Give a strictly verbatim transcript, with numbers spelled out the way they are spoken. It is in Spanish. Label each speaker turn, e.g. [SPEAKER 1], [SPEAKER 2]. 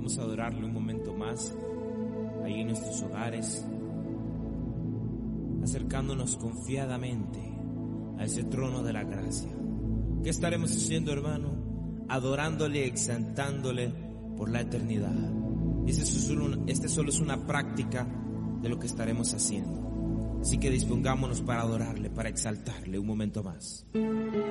[SPEAKER 1] Vamos a adorarle un momento más, ahí en nuestros hogares, acercándonos confiadamente a ese trono de la gracia. ¿Qué estaremos haciendo, hermano? Adorándole, exaltándole por la eternidad. Y este solo, este solo es una práctica de lo que estaremos haciendo. Así que dispongámonos para adorarle, para exaltarle un momento más.